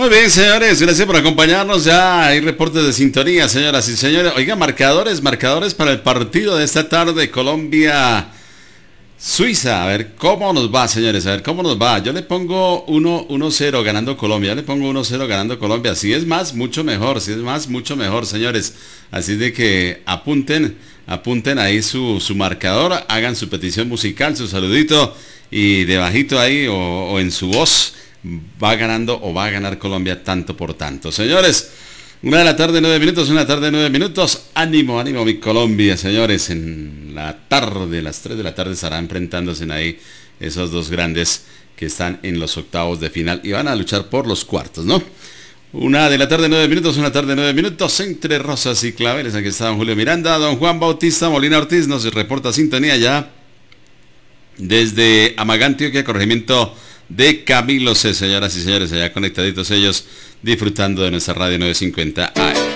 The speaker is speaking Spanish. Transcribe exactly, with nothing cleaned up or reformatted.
Muy bien, señores, gracias por acompañarnos. Ya hay reportes de sintonía, señoras y señores. Oiga, marcadores, marcadores para el partido de esta tarde, Colombia Suiza. A ver cómo nos va, señores, a ver cómo nos va. Yo le pongo uno cero ganando Colombia, yo le pongo uno cero ganando Colombia. Si es más, mucho mejor, si es más, mucho mejor, señores. Así de que apunten, apunten ahí su, su marcador, hagan su petición musical, su saludito y debajito ahí o, o en su voz. Va ganando o va a ganar Colombia tanto por tanto. Señores, una de la tarde, nueve minutos, una tarde, nueve minutos. Ánimo, ánimo mi Colombia, señores. En la tarde, las tres de la tarde estarán enfrentándose ahí esos dos grandes que están en los octavos de final y van a luchar por los cuartos, ¿no? Una de la tarde, nueve minutos, una tarde, nueve minutos, entre rosas y claveles. Aquí está don Julio Miranda, don Juan Bautista Molina Ortiz, nos reporta sintonía ya desde Amagá, Antioquia, corregimiento de Camilo C, señoras y señores, allá conectaditos ellos, disfrutando de nuestra radio novecientos cincuenta A M.